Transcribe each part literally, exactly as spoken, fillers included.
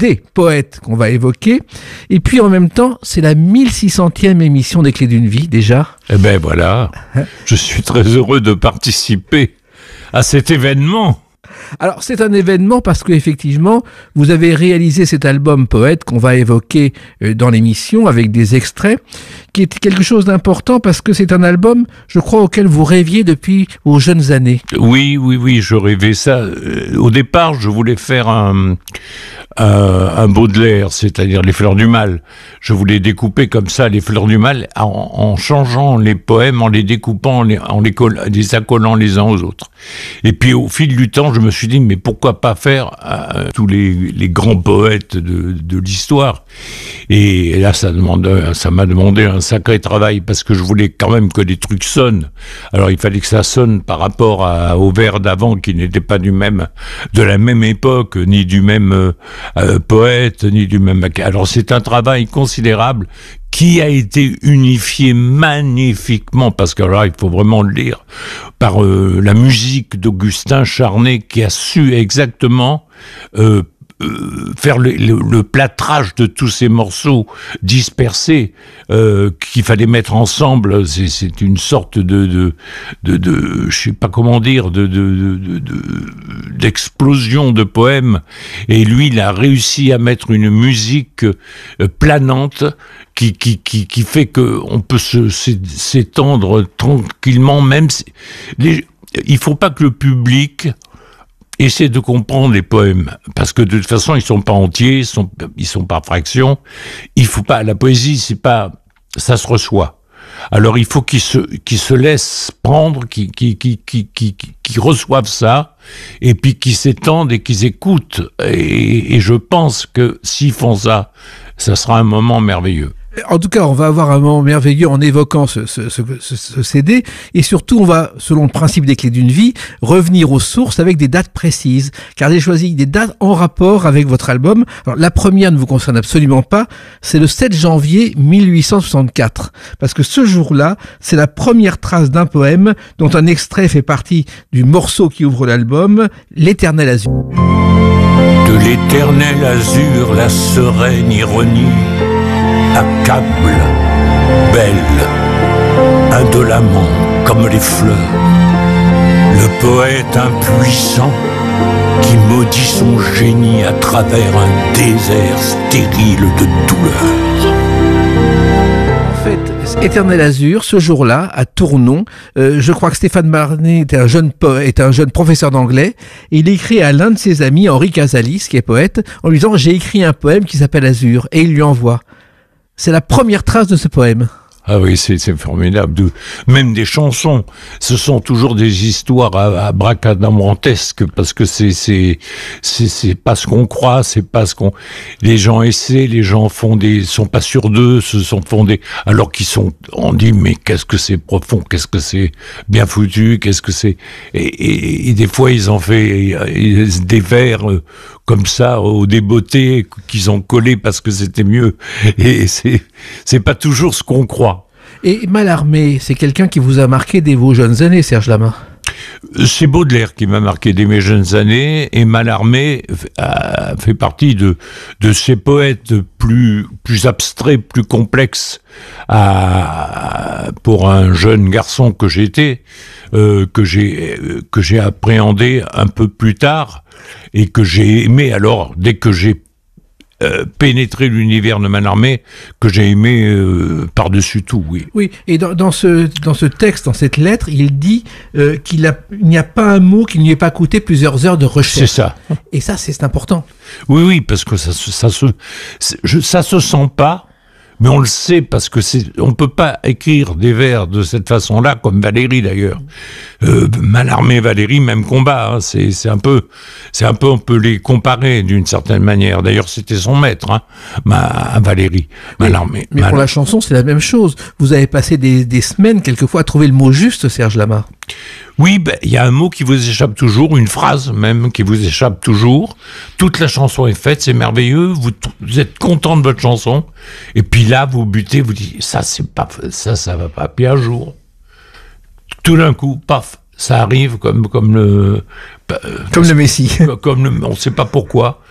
des poètes qu'on va évoquer. Et puis en même temps, c'est la mille six centième émission des Clés d'une vie, déjà. Eh ben voilà, je suis très heureux de participer à cet événement. Alors c'est un événement parce qu'effectivement, vous avez réalisé cet album Poète qu'on va évoquer dans l'émission avec des extraits, qui est quelque chose d'important parce que c'est un album, je crois, auquel vous rêviez depuis vos jeunes années. Oui, oui, oui, je rêvais ça. Au départ, je voulais faire un, un, un Baudelaire, c'est-à-dire les fleurs du mal. Je voulais découper comme ça les fleurs du mal en, en changeant les poèmes, en les découpant, en les, en les, coll- les accolant les uns aux autres. Et puis au fil du temps, je me suis dit, mais pourquoi pas faire euh, tous les, les grands poètes de, de l'histoire. Et, et là, ça, demande, ça m'a demandé un sacré travail, parce que je voulais quand même que les trucs sonnent. Alors il fallait que ça sonne par rapport à, aux vers d'avant, qui n'étaient pas du même, de la même époque, ni du même euh, euh, poète, ni du même... Alors c'est un travail considérable qui a été unifié magnifiquement, parce que là, il faut vraiment le lire, par euh, la musique d'Augustin Charnay, qui a su exactement euh, euh, faire le, le, le plâtrage de tous ces morceaux dispersés euh, qu'il fallait mettre ensemble. C'est, c'est une sorte de, de, de, de, je sais pas comment dire, de, de, de, de, d'explosion de poèmes. Et lui, il a réussi à mettre une musique euh, planante, Qui, qui, qui, qui fait qu'on peut se, s'étendre tranquillement, même si, les, il faut pas que le public essaie de comprendre les poèmes, parce que de toute façon, ils sont pas entiers, ils sont, ils sont par fractions. Il faut pas, la poésie, c'est pas, ça se reçoit. Alors il faut qu'ils se, qu'ils se laissent prendre, qu'ils, qu'ils, qu'ils, qu'ils, qu'ils, qu'ils reçoivent ça, et puis qu'ils s'étendent et qu'ils écoutent. Et, et je pense que s'ils font ça, ça sera un moment merveilleux. En tout cas, on va avoir un moment merveilleux en évoquant ce, ce, ce, ce, ce C D, et surtout, on va, selon le principe des Clés d'une vie, revenir aux sources avec des dates précises, car j'ai choisi des dates en rapport avec votre album. Alors, la première ne vous concerne absolument pas, c'est le sept janvier mille huit cent soixante-quatre, parce que ce jour-là, c'est la première trace d'un poème dont un extrait fait partie du morceau qui ouvre l'album, L'Éternel Azur. De l'éternel azur, la sereine ironie accable, belle, indolemment comme les fleurs, le poète impuissant qui maudit son génie à travers un désert stérile de douleur. En fait, Éternel Azur, ce jour-là, à Tournon, euh, je crois que Stéphane Marnet était un jeune poète, était un jeune professeur d'anglais, et il écrit à l'un de ses amis, Henri Casalis, qui est poète, en lui disant « J'ai écrit un poème qui s'appelle Azur », et il lui envoie. C'est la première trace de ce poème. Ah oui, c'est, c'est formidable. De, même des chansons, ce sont toujours des histoires à, à bracadabrantesques, parce que c'est, c'est, c'est, c'est pas ce qu'on croit, c'est pas ce qu'on. Les gens essaient, les gens font des, sont pas sûrs d'eux, se sont fondés, alors qu'ils sont. On dit mais qu'est-ce que c'est profond, qu'est-ce que c'est bien foutu, qu'est-ce que c'est. Et, et, et des fois ils ont fait des vers euh, comme ça au débeauté qu'ils ont collé parce que c'était mieux. Et c'est, c'est pas toujours ce qu'on croit. Et Mallarmé, c'est quelqu'un qui vous a marqué dès vos jeunes années, Serge Lama. C'est Baudelaire qui m'a marqué dès mes jeunes années, et Mallarmé a fait partie de, de ces poètes plus, plus abstraits, plus complexes à, pour un jeune garçon que j'étais, euh, que j'ai, que j'ai appréhendé un peu plus tard, et que j'ai aimé alors, dès que j'ai Euh, pénétrer l'univers de Mallarmé, que j'ai aimé euh, par-dessus tout, oui. Oui, et dans, dans, ce, dans ce texte, dans cette lettre, il dit euh, qu'il a, il n'y a pas un mot qui ne lui ait pas coûté plusieurs heures de recherche. C'est ça. Et ça, c'est important. Oui, oui, parce que ça, ça, se, je, ça se sent pas, mais on le sait, parce que c'est, on peut pas écrire des vers de cette façon-là, comme Valéry d'ailleurs. Euh, Mallarmé, Valéry, même combat. Hein, c'est, c'est un peu, c'est un peu, on peut les comparer d'une certaine manière. D'ailleurs, c'était son maître, hein, ma, Valéry, Mallarmé. Mais Mallarmé. Pour la chanson, c'est la même chose. Vous avez passé des, des semaines, quelquefois, à trouver le mot juste, Serge Lama. Oui, ben, il y a un mot qui vous échappe toujours, une phrase même qui vous échappe toujours. Toute la chanson est faite, c'est merveilleux, vous, vous êtes content de votre chanson, et puis là, vous butez, vous dites, ça, c'est pas, ça, ça va pas, puis un jour, tout d'un coup, paf, ça arrive comme, comme le... Comme le Messie. Comme le, on ne sait pas pourquoi,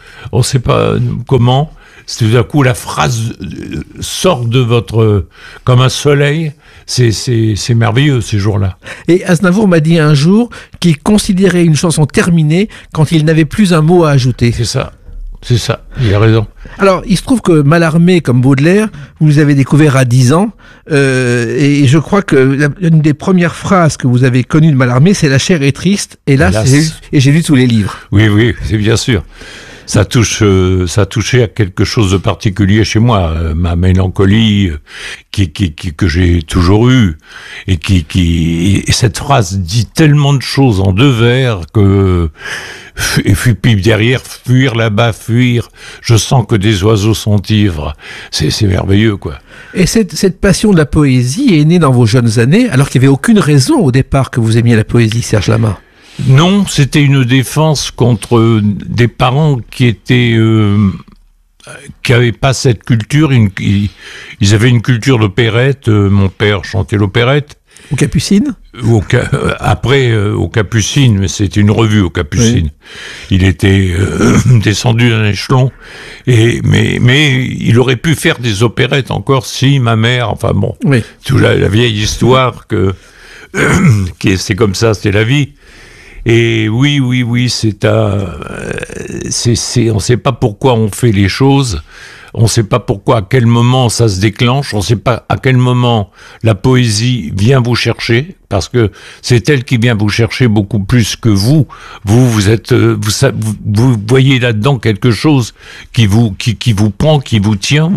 on ne sait pas comment. Tout d'un coup, la phrase sort de votre... comme un soleil. C'est, c'est, c'est merveilleux, ces jours-là. Et Aznavour m'a dit un jour qu'il considérait une chanson terminée quand il n'avait plus un mot à ajouter. C'est ça. C'est ça, il a raison. Alors, il se trouve que Mallarmé, comme Baudelaire, vous les avez découverts à dix ans, euh, et je crois que la, une des premières phrases que vous avez connues de Mallarmé, c'est « La chair est triste, hélas, Hélas. J'ai, et j'ai lu tous les livres ». Oui, oui, c'est bien sûr. Ça touche, euh, ça touchait à quelque chose de particulier chez moi, euh, ma mélancolie euh, qui, qui, qui, que j'ai toujours eue, et qui, qui, et cette phrase dit tellement de choses en deux vers que, et puis derrière, fuir là-bas, fuir, je sens que des oiseaux sont ivres. C'est, c'est merveilleux, quoi. Et cette, cette passion de la poésie est née dans vos jeunes années, alors qu'il n'y avait aucune raison au départ que vous aimiez la poésie, Serge Lama. Non, c'était une défense contre des parents qui étaient euh, qui n'avaient pas cette culture. Une, ils avaient une culture d'opérette. Euh, mon père chantait l'opérette. Aux Capucines au, Après, euh, aux Capucines, mais c'était une revue aux Capucines. Oui. Il était euh, descendu d'un échelon, et, mais, mais il aurait pu faire des opérettes encore si ma mère... Enfin bon, oui. toute la, la vieille histoire que qui c'est comme ça, c'est la vie. Et oui, oui, oui, c'est un, c'est, c'est, on ne sait pas pourquoi on fait les choses, on ne sait pas pourquoi, à quel moment ça se déclenche, on ne sait pas à quel moment la poésie vient vous chercher, parce que c'est elle qui vient vous chercher beaucoup plus que vous. Vous, vous êtes, vous, vous, vous voyez là-dedans quelque chose qui vous, qui, qui vous prend, qui vous tient.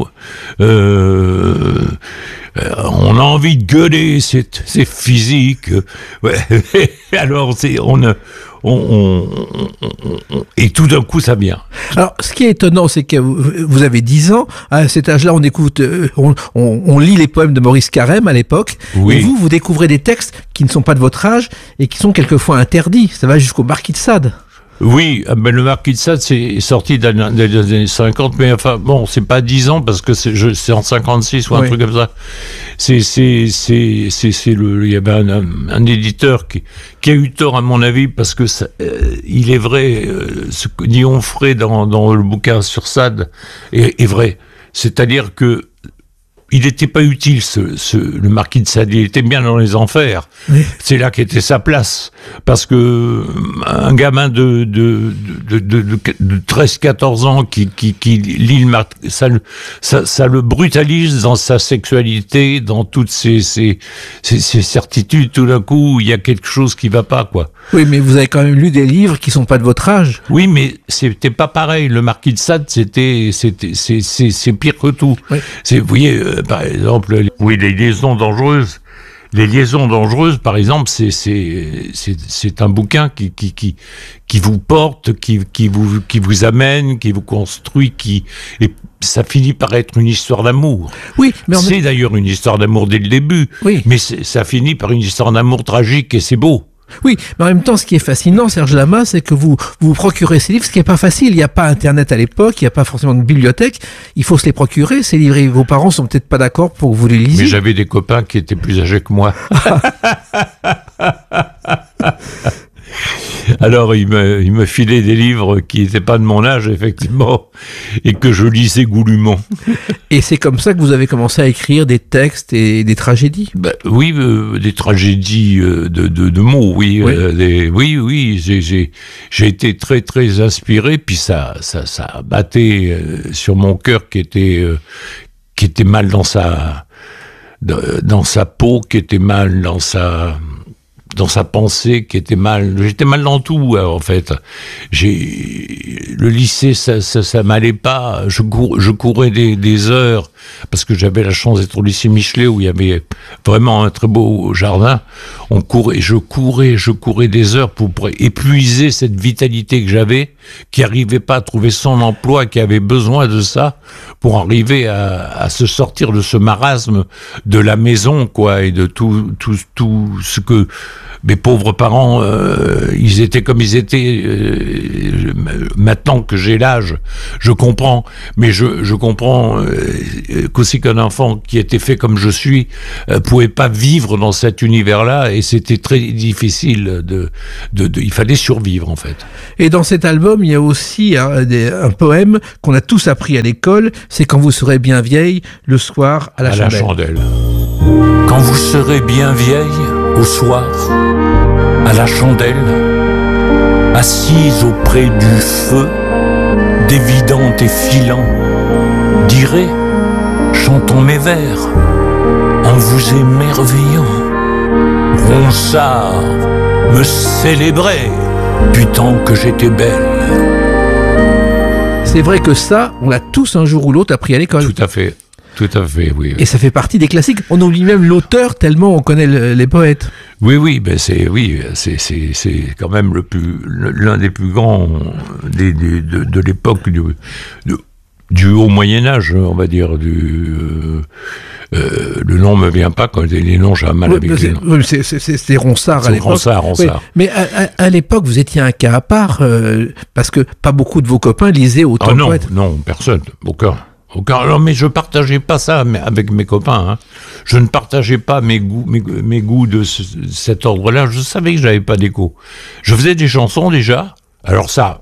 Euh, on a envie de gueuler, c'est, c'est physique. Ouais. Alors, c'est, on, on, on, on, on, et tout d'un coup, ça vient. Alors, ce qui est étonnant, c'est que vous avez dix ans. À cet âge-là, on écoute, on, on, on lit les poèmes de Maurice Carême à l'époque. Oui. Et vous, vous découvrez des textes qui ne sont pas de votre âge et qui sont quelquefois interdits. Ça va jusqu'au Marquis de Sade. Oui, ben le Marquis de Sade, c'est sorti dans les années cinquante, mais enfin, bon, c'est pas dix ans, parce que c'est, je, c'est en cinquante-six ou un oui. truc comme ça. C'est, c'est, c'est, c'est, c'est le, il y avait un, un, un éditeur qui, qui a eu tort, à mon avis, parce que ça, euh, il est vrai, euh, ce que dit Onfray dans, dans le bouquin sur Sade est, est vrai. C'est-à-dire que, il n'était pas utile, ce, ce, le Marquis de Sade, il était bien dans les enfers. Oui. C'est là qu'était sa place. Parce que un gamin de, de, de, de, de, de treize quatorze ans qui, qui, qui lit le Marquis, ça, ça, ça le brutalise dans sa sexualité, dans toutes ses, ses, ses, ses certitudes. Tout d'un coup, il y a quelque chose qui ne va pas, quoi. Oui, mais vous avez quand même lu des livres qui ne sont pas de votre âge. Oui, mais c'était pas pareil. Le Marquis de Sade, c'était, c'était, c'est, c'est, c'est pire que tout. Oui. C'est, vous voyez, euh, par exemple, oui, les liaisons dangereuses. Les liaisons dangereuses, par exemple, c'est, c'est, c'est, c'est un bouquin qui, qui, qui, qui vous porte, qui, qui vous, qui vous amène, qui vous construit, qui, et ça finit par être une histoire d'amour. Oui, mais c'est même... d'ailleurs une histoire d'amour dès le début. Oui. Mais ça finit par une histoire d'amour tragique et c'est beau. Oui, mais en même temps, ce qui est fascinant, Serge Lama, c'est que vous vous procurez ces livres, ce qui n'est pas facile. Il n'y a pas Internet à l'époque, il n'y a pas forcément de bibliothèque. Il faut se les procurer, ces livres. Et vos parents sont peut-être pas d'accord pour que vous les lisiez. Mais j'avais des copains qui étaient plus âgés que moi. Alors, il me, il me filait des livres qui n'étaient pas de mon âge, effectivement, et que je lisais goulûment. Et c'est comme ça que vous avez commencé à écrire des textes et des tragédies? Ben, oui, euh, des tragédies euh, de, de, de mots, oui. Oui, euh, des, oui, oui j'ai, j'ai, j'ai été très, très inspiré, puis ça, ça, ça battait euh, sur mon cœur qui était, euh, qui était mal dans sa, dans sa peau, qui était mal dans sa... dans sa pensée, qui était mal. J'étais mal dans tout, en fait. J'ai le lycée, ça, ça, ça m'allait pas. Je, cour... je courais des, des heures parce que j'avais la chance d'être au lycée Michelet où il y avait vraiment un très beau jardin. On courait, je courais, je courais des heures pour, pour épuiser cette vitalité que j'avais, qui n'arrivait pas à trouver son emploi, qui avait besoin de ça pour arriver à, à se sortir de ce marasme de la maison, quoi, et de tout, tout, tout ce que mes pauvres parents, euh, ils étaient comme ils étaient. Euh, maintenant que j'ai l'âge, je comprends, mais je, je comprends euh, qu'aussi qu'un enfant qui était fait comme je suis euh, pouvait pas vivre dans cet univers-là, et c'était très difficile de, de, de, il fallait survivre en fait. Et dans cet album, il y a aussi un, des, un poème qu'on a tous appris à l'école, c'est Quand vous serez bien vieille, le soir à la à chandelle. La chandelle. Quand vous serez bien vieille, au soir, à la chandelle, assise auprès du feu, dévidant et filant, direz, chantant mes vers, en vous émerveillant, Ronsard me célébrait, putain que j'étais belle. C'est vrai que ça, on l'a tous un jour ou l'autre appris à l'école. Tout à fait, tout à fait, oui. Et ça fait partie des classiques. On oublie même l'auteur tellement on connaît le, les poètes. Oui, oui, ben c'est, oui, c'est, c'est, c'est quand même le plus, l'un des plus grands des, des, de, de l'époque du, de, du haut Moyen-Âge, on va dire, du... Euh, euh, le nom me vient pas, quand les noms, j'ai un mal Oui, avec les noms. oui, c'est, c'est, c'est, c'est Ronsard à l'époque. Ronsard, Ronsard. Oui, mais à, à, à l'époque, vous étiez un cas à part, euh, parce que pas beaucoup de vos copains lisaient autant ah de non, poètes. non, personne, aucun. aucun. Non, mais je partageais pas ça avec mes copains. Hein. Je ne partageais pas mes goûts, mes, mes goûts de, ce, de cet ordre-là. Je savais que j'avais pas d'écho. Je faisais des chansons déjà. Alors ça...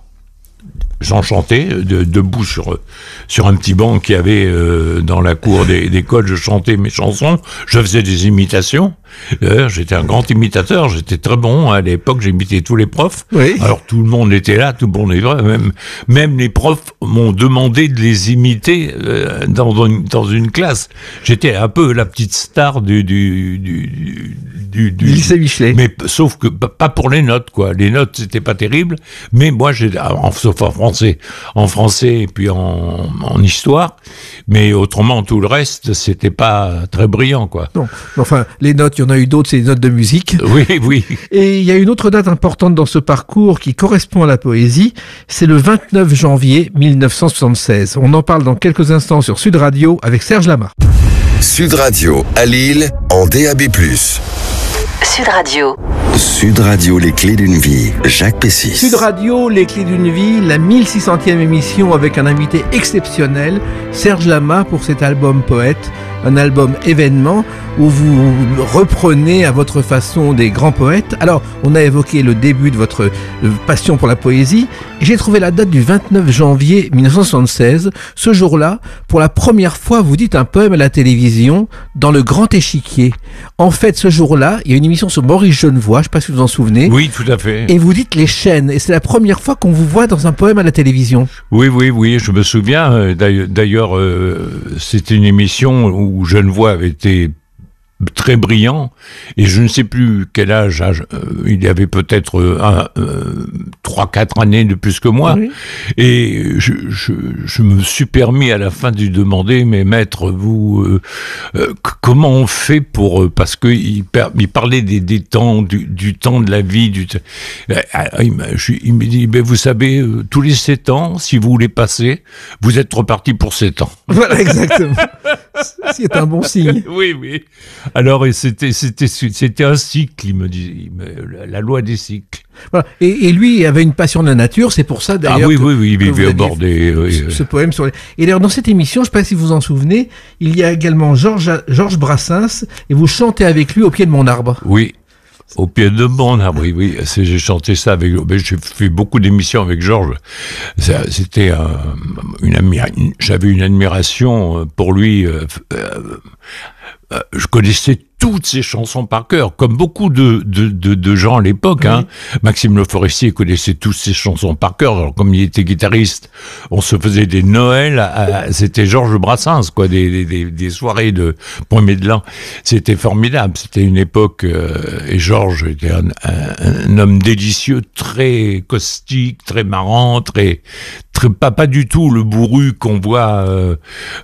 J'en chantais, de, debout sur, sur un petit banc qu'il y avait euh, dans la cour des, d'école, je chantais mes chansons, je faisais des imitations. D'ailleurs, j'étais un grand imitateur, j'étais très bon, à l'époque j'imitais tous les profs. Oui. Alors tout le monde était là, tout le monde était là, même, même les profs m'ont demandé de les imiter euh, dans, une, dans une classe. J'étais un peu la petite star du... du, du, du, du, du lycée Michelet. Mais sauf que pas pour les notes, quoi. Les notes, c'était pas terrible, mais moi, j'ai, en, sauf en français, en français et puis en, en histoire, mais autrement, tout le reste, c'était pas très brillant, quoi. Non, enfin, les notes, il y en a eu d'autres, c'est les notes de musique. Oui, oui. Et il y a une autre date importante dans ce parcours qui correspond à la poésie, c'est le vingt-neuf janvier mille neuf cent soixante-seize. On en parle dans quelques instants sur Sud Radio avec Serge Lama. Sud Radio à Lille en D A B plus. Sud Radio. Sud Radio, les clés d'une vie. Jacques Pessis. Sud Radio, les clés d'une vie, la mille six centième émission avec un invité exceptionnel, Serge Lama pour cet album Poète, un album événement où vous reprenez à votre façon des grands poètes. Alors, on a évoqué le début de votre passion pour la poésie, et j'ai trouvé la date du vingt-neuf janvier mille neuf cent soixante-seize. Ce jour-là, pour la première fois, vous dites un poème à la télévision dans le Grand Échiquier. En fait, ce jour-là, il y a une émission sur Maurice Genevoix, je ne sais pas si vous vous en souvenez. Oui, tout à fait. Et vous dites les chaînes, et c'est la première fois qu'on vous voit dans un poème à la télévision. Oui, oui, oui, je me souviens. D'ailleurs, euh, c'était une émission où Genevoix avait été très brillant, et je ne sais plus quel âge, âge euh, il y avait peut-être euh, euh, trois quatre années de plus que moi, oui. Et je, je, je me suis permis à la fin de lui demander, mais maître, vous, euh, euh, comment on fait pour, euh, parce que il, il parlait des, des temps, du, du temps de la vie, du, euh, il, je, il me dit, ben vous savez, euh, tous les sept ans, si vous voulez passer, vous êtes reparti pour sept ans. Voilà, exactement. C'est un bon signe. Oui, oui. Alors, c'était, c'était, c'était un cycle, il me dit, la loi des cycles. Voilà. Et, et lui avait une passion de la nature, c'est pour ça d'ailleurs. Ah oui, que, oui, oui, il vivait au bord des. Oui, ce, ce poème sur les... Et d'ailleurs, dans cette émission, je ne sais pas si vous vous en souvenez, il y a également Georges, Georges Brassens, et vous chantez avec lui au pied de mon arbre. Oui. Au pied de mon arbre, oui, oui. C'est, j'ai chanté ça avec. J'ai fait beaucoup d'émissions avec Georges. Ça, c'était euh, une, une, j'avais une admiration pour lui. Euh, euh, euh, je connaissais toutes ses chansons par cœur, comme beaucoup de, de, de, de gens à l'époque. Oui. Hein. Maxime Le Forestier connaissait toutes ses chansons par cœur. Alors, comme il était guitariste, on se faisait des Noëls. À, à, c'était Georges Brassens, quoi, des, des, des soirées de premier de l'an. C'était formidable. C'était une époque. Euh, et Georges était un, un, un homme délicieux, très caustique, très marrant, très, très pas, pas du tout le bourru qu'on voit euh,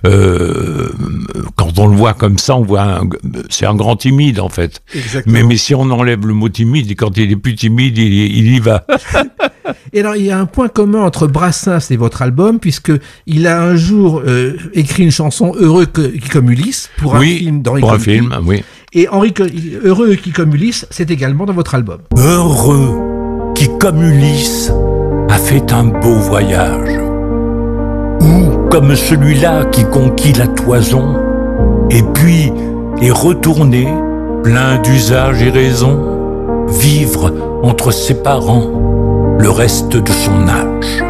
euh, quand on le voit comme ça. On voit un, c'est un grand timide en fait. Mais, mais si on enlève le mot timide, quand il est plus timide, il, il y va. Et alors il y a un point commun entre Brassens et votre album, puisque il a un jour euh, écrit une chanson Heureux que, comme Ulysse pour un oui, film d'Henri pour Conti. un film, oui. Et Henri, Heureux qui comme Ulysse, c'est également dans votre album. Heureux qui comme Ulysse a fait un beau voyage, ou comme celui-là qui conquit la toison, et puis est retourné, plein d'usage et raison, vivre entre ses parents le reste de son âge.